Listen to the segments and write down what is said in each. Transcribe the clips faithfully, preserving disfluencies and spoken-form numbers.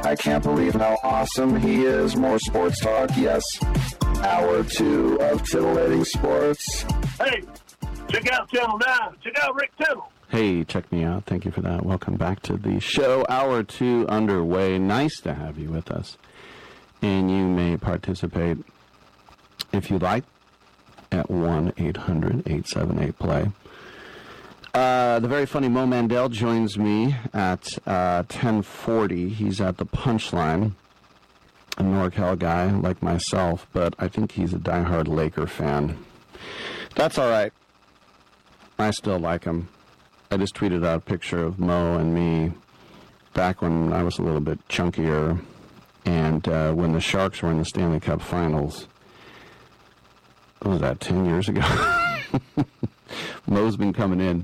I can't believe how awesome he is. More sports talk, yes. Hour two of Titillating Sports. Hey, check out Channel nine. Check out Rick Tittle. Hey, check me out. Thank you for that. Welcome back to the show. Hour two underway. Nice to have you with us. And you may participate, if you like, at one eight hundred eight seven eight play. Uh, the very funny Mo Mandel joins me at uh, ten forty. He's at the Punchline. A NorCal guy like myself, but I think he's a diehard Laker fan. That's all right. I still like him. I just tweeted out a picture of Mo and me back when I was a little bit chunkier, and uh, when the Sharks were in the Stanley Cup Finals. What was that, ten years ago? Mo's been coming in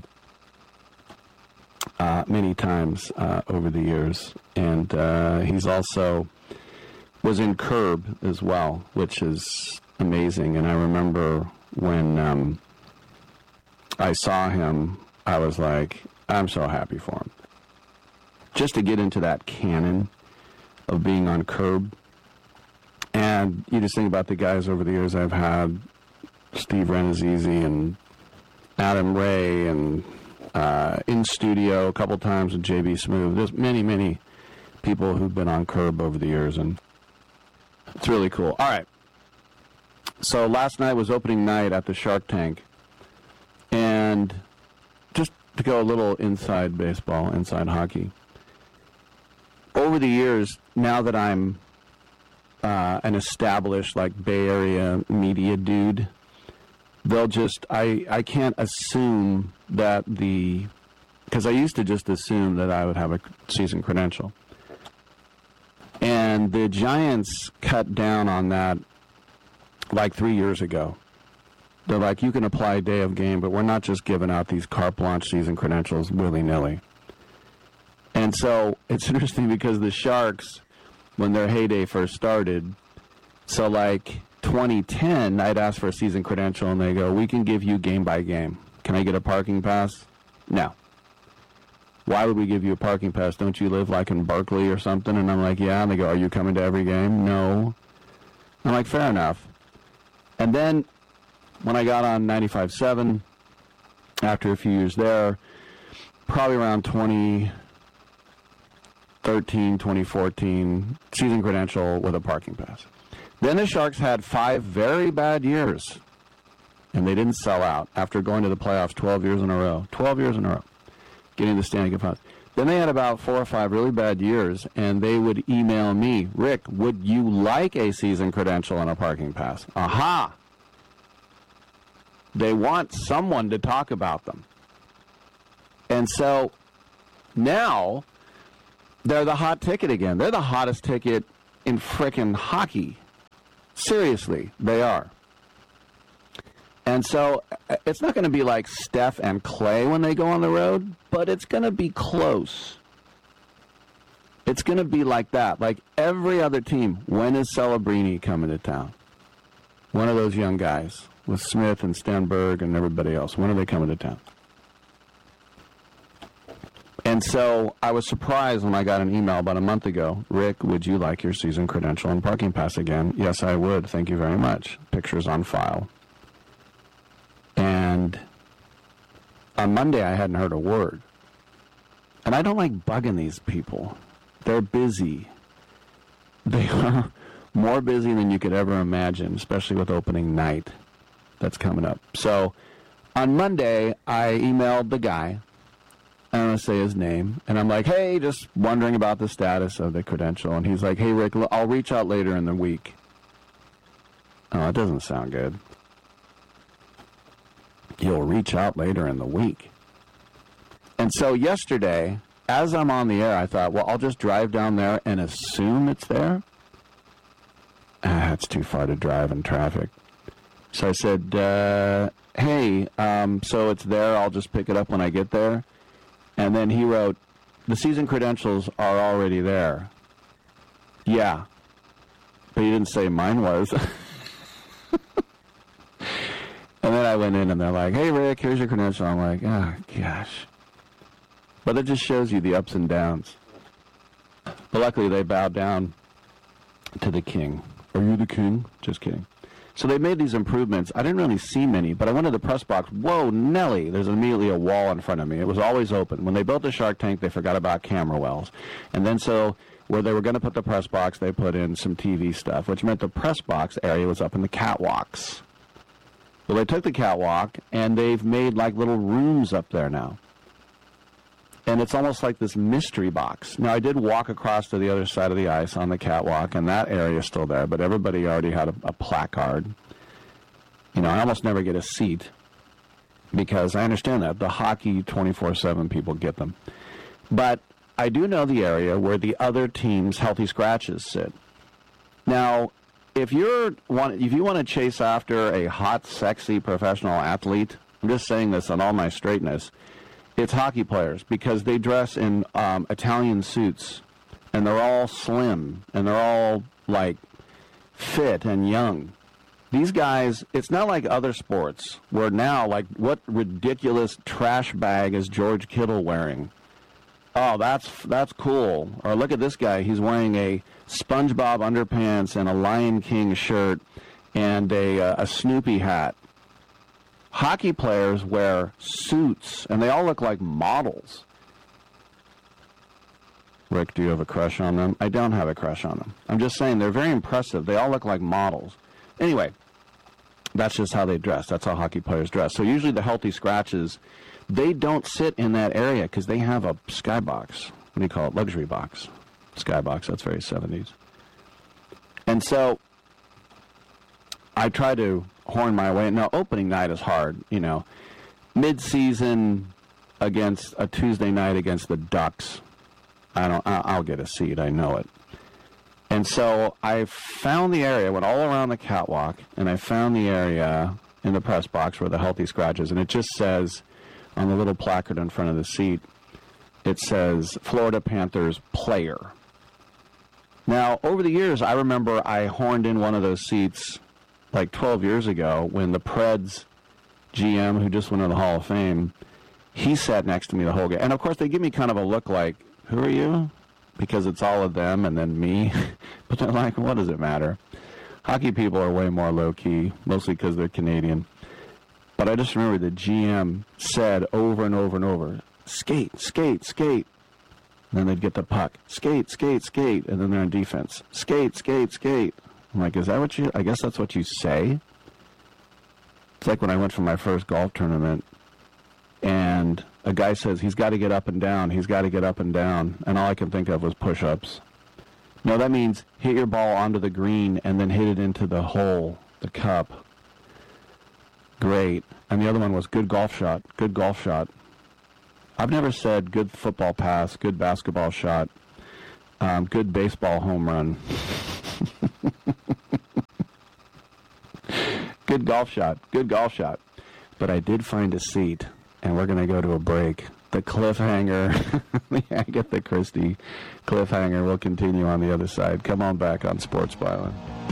uh, many times uh, over the years, and uh, he's also was in Curb as well, which is amazing. And I remember when um, I saw him, I was like, I'm so happy for him. Just to get into that canon of being on Curb. And you just think about the guys over the years I've had, Steve Renazizi and Adam Ray, and uh, in studio a couple times with J B Smoove. There's many, many people who've been on Curb over the years, and it's really cool. All right. So last night was opening night at the Shark Tank, and just to go a little inside baseball, inside hockey. Over the years, now that I'm uh, an established, like, Bay Area media dude, they'll just, I, I can't assume that the, because I used to just assume that I would have a season credential. And the Giants cut down on that like three years ago. They're like, you can apply day of game, but we're not just giving out these carte blanche season credentials willy-nilly. And so it's interesting because the Sharks, when their heyday first started, so like twenty ten, I'd ask for a season credential, and they go, we can give you game by game. Can I get a parking pass? No. Why would we give you a parking pass? Don't you live like in Berkeley or something? And I'm like, yeah. And they go, are you coming to every game? No. I'm like, fair enough. And then when I got on ninety-five point seven, after a few years there, probably around twenty thirteen, twenty fourteen, season credential with a parking pass. Then the Sharks had five very bad years, and they didn't sell out after going to the playoffs twelve years in a row. twelve years in a row. Getting the Stanley Cup Finals. Then they had about four or five really bad years, and they would email me, Rick, would you like a season credential and a parking pass? Aha! They want someone to talk about them. And so now they're the hot ticket again. They're the hottest ticket in frickin' hockey. Seriously, they are. And so it's not going to be like Steph and Clay when they go on the road, but it's going to be close. It's going to be like that. Like every other team, when is Celebrini coming to town? One of those young guys with Smith and Stenberg and everybody else. When are they coming to town? And so I was surprised when I got an email about a month ago. Rick, would you like your season credential and parking pass again? Yes, I would. Thank you very much. Pictures on file. And on Monday, I hadn't heard a word. And I don't like bugging these people. They're busy. They are more busy than you could ever imagine, especially with opening night that's coming up. So on Monday, I emailed the guy. I don't want to say his name. And I'm like, hey, just wondering about the status of the credential. And he's like, hey, Rick, I'll reach out later in the week. Oh, it doesn't sound good. You'll reach out later in the week. And so yesterday, as I'm on the air, I thought, well, I'll just drive down there and assume it's there. Ah, it's too far to drive in traffic. So I said, uh, hey, um, so it's there. I'll just pick it up when I get there. And then he wrote, the season credentials are already there. Yeah. But he didn't say mine was. And then I went in, and they're like, hey, Rick, here's your credential. I'm like, oh, gosh. But it just shows you the ups and downs. But luckily they bowed down to the king. Are you the king? Just kidding. So they made these improvements. I didn't really see many, but I went to the press box. Whoa, Nelly! There's immediately a wall in front of me. It was always open. When they built the Shark Tank, they forgot about camera wells. And then so where they were going to put the press box, they put in some T V stuff, which meant the press box area was up in the catwalks. Well, they took the catwalk, and they've made like little rooms up there now. And it's almost like this mystery box. Now, I did walk across to the other side of the ice on the catwalk, and that area is still there, but everybody already had a, a placard. You know, I almost never get a seat because I understand that. The hockey twenty-four seven people get them. But I do know the area where the other team's healthy scratches sit. Now, if you're want, if you want to chase after a hot, sexy professional athlete, I'm just saying this on all my straightness, it's hockey players because they dress in um, Italian suits, and they're all slim, and they're all, like, fit and young. These guys, it's not like other sports where now, like, what ridiculous trash bag is George Kittle wearing? Oh, that's that's cool. Or look at this guy. He's wearing a SpongeBob underpants and a Lion King shirt and a, uh, a Snoopy hat. Hockey players wear suits, and they all look like models. Rick, do you have a crush on them? I don't have a crush on them. I'm just saying they're very impressive. They all look like models. Anyway, that's just how they dress. That's how hockey players dress. So usually the healthy scratches, they don't sit in that area because they have a skybox. What do you call it? Luxury box. Skybox, that's very seventies. And so I try to horn my way. Now, opening night is hard, you know. Mid-season against a Tuesday night against the Ducks, I don't. I'll get a seat. I know it. And so I found the area, went all around the catwalk, and I found the area in the press box where the healthy scratches, and it just says on the little placard in front of the seat, it says Florida Panthers player. Now, over the years, I remember I horned in one of those seats like twelve years ago when the Preds G M, who just went to the Hall of Fame, he sat next to me the whole game. And, of course, they give me kind of a look like, who are you? Because it's all of them and then me. But they're like, what does it matter? Hockey people are way more low-key, mostly because they're Canadian. But I just remember the G M said over and over and over, skate, skate, skate. And then they'd get the puck. Skate, skate, skate. And then they're on defense. Skate, skate, skate. I'm like, is that what you, I guess that's what you say? It's like when I went for my first golf tournament, and a guy says he's got to get up and down, he's got to get up and down, and all I could think of was push-ups. No, that means hit your ball onto the green and then hit it into the hole, the cup. Great. And the other one was good golf shot, good golf shot. I've never said good football pass, good basketball shot, um, good baseball home run. Good golf shot. Good golf shot. But I did find a seat, and we're going to go to a break. The cliffhanger, the Agatha Christie cliffhanger will continue on the other side. Come on back on Sports Byline.